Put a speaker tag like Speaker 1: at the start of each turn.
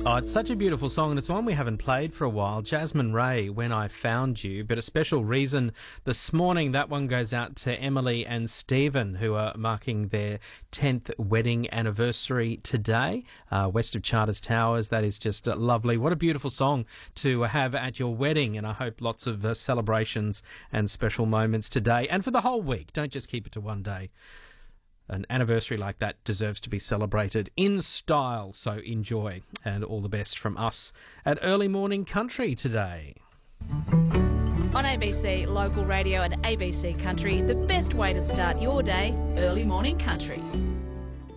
Speaker 1: Oh, it's such a beautiful song, and it's one we haven't played for a while. Jasmine Ray, When I Found You. But a special reason this morning, that one goes out to Emily and Stephen, who are marking their 10th wedding anniversary today, west of Charters Towers. That is just lovely. What a beautiful song to have at your wedding, and I hope lots of celebrations and special moments today and for the whole week. Don't just keep it to one day. An anniversary like that deserves to be celebrated in style, so enjoy, and all the best from us at Early Morning Country today.
Speaker 2: On ABC Local Radio and ABC Country, the best way to start your day, Early Morning Country.